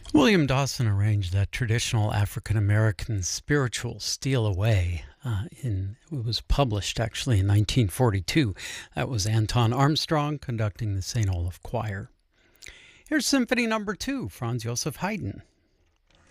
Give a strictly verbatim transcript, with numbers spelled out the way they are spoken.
William Dawson arranged that traditional African American spiritual Steal Away. Uh, in, it was published actually in nineteen forty-two. That was Anton Armstrong conducting the Saint Olaf Choir. Here's Symphony Number Two, Franz Joseph Haydn.